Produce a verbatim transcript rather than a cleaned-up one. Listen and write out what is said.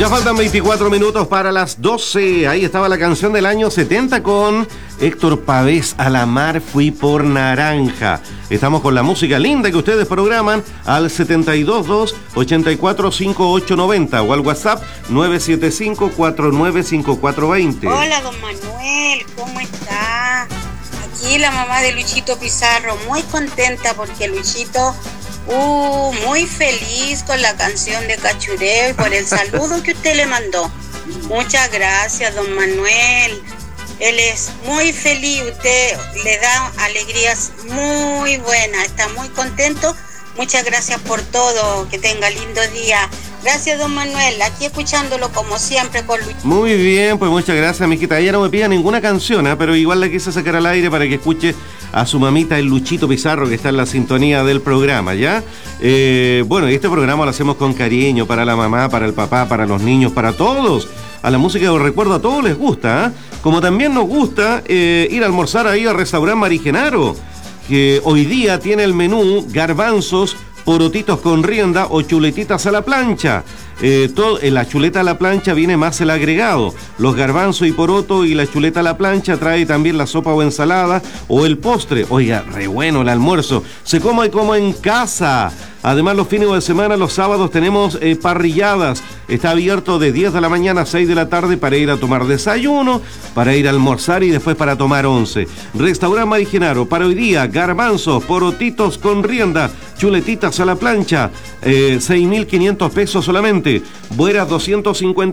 Ya faltan veinticuatro minutos para las doce. Ahí estaba la canción del año setenta con Héctor Pavés, A la mar fui por naranja. Estamos con la música linda que ustedes programan al siete dos dos, ocho cuatro cinco ocho nueve cero o al WhatsApp nueve siete cinco, cuatro nueve cinco cuatro dos cero. Hola, don Manuel, ¿cómo está? Aquí la mamá de Luchito Pizarro, muy contenta porque Luchito... Uh, muy feliz con la canción de Cachureo y por el saludo que usted le mandó. Muchas gracias, don Manuel. Él es muy feliz, usted le da alegrías muy buenas, está muy contento. Muchas gracias por todo, que tenga lindo día. Gracias, don Manuel, aquí escuchándolo como siempre con Luis. Muy bien, pues muchas gracias, mijita. Ella no me pida ninguna canción, ¿eh? Pero igual la quise sacar al aire para que escuche a su mamita, el Luchito Pizarro, que está en la sintonía del programa, ¿ya? Eh, bueno, y este programa lo hacemos con cariño para la mamá, para el papá, para los niños, para todos. A la música de recuerdo a todos les gusta, ¿eh? Como también nos gusta eh, ir a almorzar ahí al restaurante Marigenaro, que hoy día tiene el menú garbanzos, porotitos con rienda o chuletitas a la plancha. Eh, todo, en la chuleta a la plancha viene más el agregado. Los garbanzos y poroto y la chuleta a la plancha trae también la sopa o ensalada o el postre. Oiga, re bueno el almuerzo. Se come como en casa. Además, los fines de semana, los sábados, tenemos eh, parrilladas. Está abierto de diez de la mañana a seis de la tarde para ir a tomar desayuno, para ir a almorzar y después para tomar once. Restaurante Marigenaro, para hoy día, garbanzos, porotitos con rienda, chuletitas a la plancha, eh, seis mil quinientos pesos solamente. Bueras doscientos cincuenta.